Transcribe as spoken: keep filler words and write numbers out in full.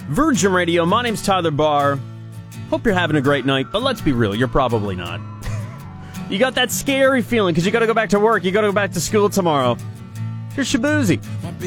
Virgin Radio, my name's Tyler Barr. Hope you're having a great night, but let's be real, you're probably not. You got that scary feeling because you got to go back to work, you got to go back to school tomorrow. You're shaboozy.